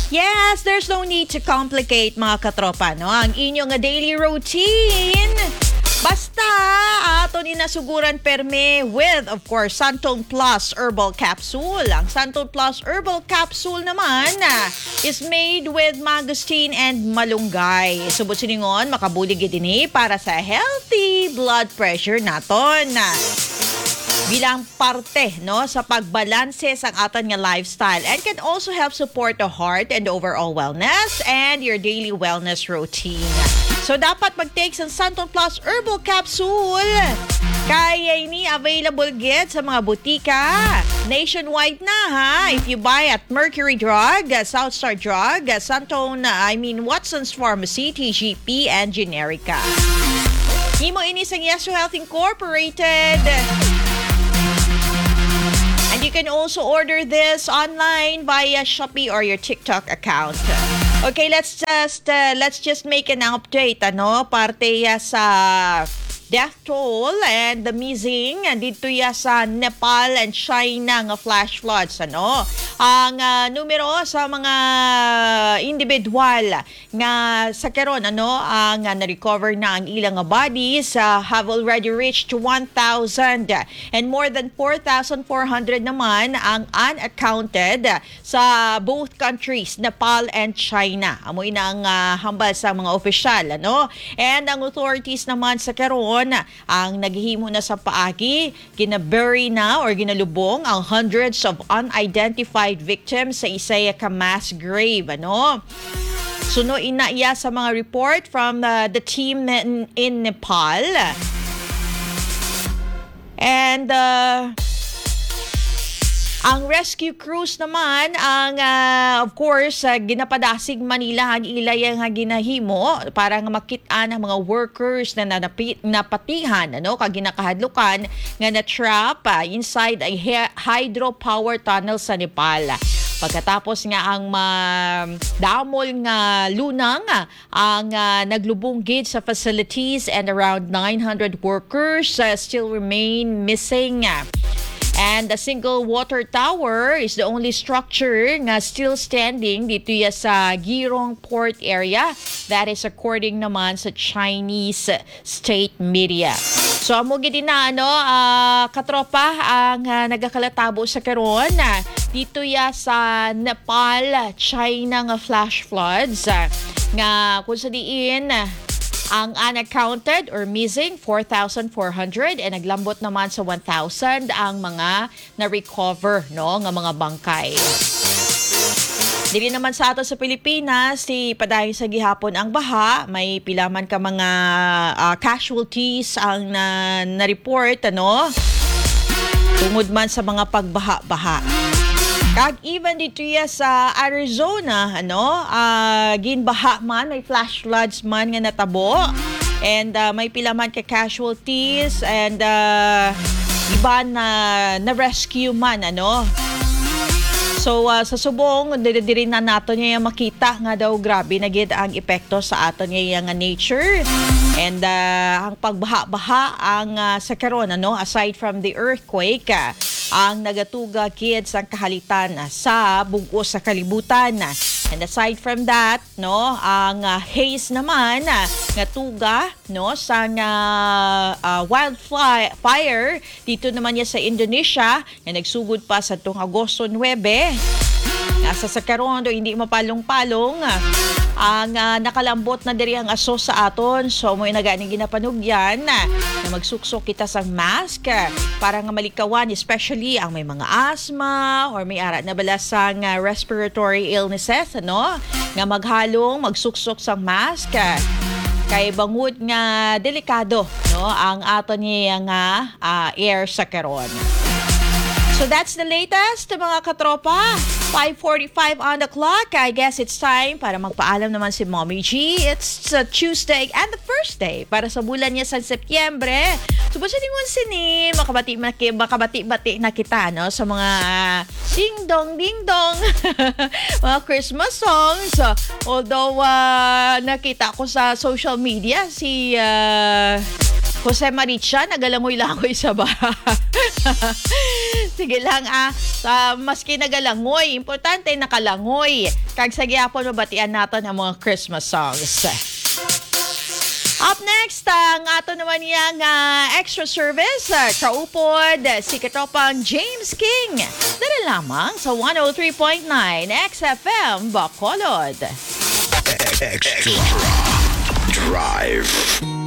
Yes, there's no need to complicate mga katropa, no? Ang inyong daily routine. Basta, ato ni nasuguran perme with, of course, Santon Plus Herbal Capsule. Ang Santon Plus Herbal Capsule naman is made with mangosteen and malunggay. Subot siningon, makabulig din para sa healthy blood pressure naton. Bilang parte no sa pagbalanse sa aton nga lifestyle and can also help support the heart and overall wellness and your daily wellness routine. So dapat mag-take sa Santon Plus Herbal Capsule. Kaya ini available gid sa mga butika. Nationwide na ha. If you buy at Mercury Drug, Southstar Drug, Watson's Pharmacy, TGP, and Generica. Himo ini sa Yeso Health Incorporated. And you can also order this online via Shopee or your TikTok account. Okay, let's just make an update parte sa death toll and the missing dito sa Nepal and China nga flash floods ang numero sa mga individual nga sa karon ang na-recover na ang ilang bodies have already reached 1,000 and more than 4,400 naman ang unaccounted sa both countries, Nepal and China. Amoy na ang hambal sa mga opisyal and ang authorities naman sa karon ang naghihimo na sa paagi, ginabury na or ginalubong ang hundreds of unidentified victims sa isaya ka mass grave. Suno inaiya sa mga report from the team in Nepal. And ang rescue crews naman ang of course ginapadasig Manila ang ilayang ginahimo para nga makit-an ang mga workers na napatihan kag ginakahadlukan nga na-trap inside a hydropower tunnel sa Nepal. Pagkatapos nga ang damol nga lunang ang naglubong gid sa facilities and around 900 workers still remain missing. And the single water tower is the only structure nga still standing dito sa Girong Port area. That is according naman sa Chinese state media. So amo gid na katropa ang nagakalatabo sa karon dito sa Nepal, China nga flash floods nga kung sa diin ang unaccounted or missing 4,400 and naglambot naman sa 1,000 ang mga na-recover nga mga bangkay. Dili naman sa ato sa Pilipinas, padayon sa gihapon ang baha, may pilaman ka mga casualties ang na-report tungod man sa mga pagbaha-baha. Kag even dito sa Arizona, ginbaha man, may flash floods man nga natabo. And may pila man ka casualties and iba na rescue man, So sa subong, diri na nato niya makita nga daw grabe na gid ang epekto sa aton nga nature. And ang pagbaha-baha ang sa karon aside from the earthquake, ang nagatuga kids ang kahalitan sa bugos sa kalibutan. And aside from that, ang haze naman nga tuga sa wildfire dito naman niya sa Indonesia na nagsugod pa sa tuong Agosto 9. Nasa sa karon hindi mapalong-palong ang nakalambot na diri ang aso sa aton. So mo nagani ginapanugyan na magsuksok kita sa mask para nga malikawan, especially ang may mga asthma or may ara na balasang respiratory illnesses nga maghalong magsuksok sa mask kay bangud nga delikado ang aton niya nga air sa karon. So that's the latest mga katropa. 5:45 on the clock. I guess it's time para magpaalam naman si Mommy G. It's Tuesday and the first day para sa bulan niya sa Setyembre. So basta ningon sini makabati-bati na kita sa mga ding-dong mga Christmas songs. Although nakita ko sa social media si Jose Maricha nagalangoy-langoy sa baha. sige lang maski nagalangoy, importante nakalangoy. Kag sa gyapon mabatian naton ang mga Christmas songs. Up next, ang ato naman yang extra service, kaupod, si Katopang James King. Dala lamang sa 103.9 XFM Bacolod. Extra Drive.